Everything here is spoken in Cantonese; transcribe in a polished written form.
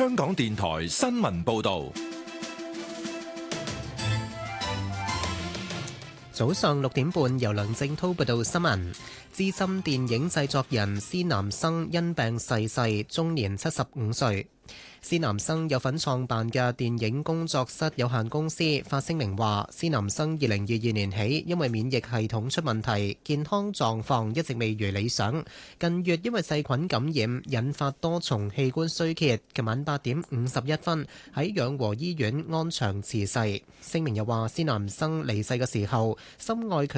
香港電台新聞報道。 早上6點半，由梁正滔報道新聞。資深電影製作人施南生因病逝世，終年75歲。施南生有份創辦嘅電影工作室有限公司發聲明話，施南生2022年起因為免疫系統出問題，健康狀況一直未如理想。近月因為細菌感染引發多重器官衰竭，琴晚8點51分喺養和醫院安詳辭世。聲明又話，施南生離世嘅時候，深愛佢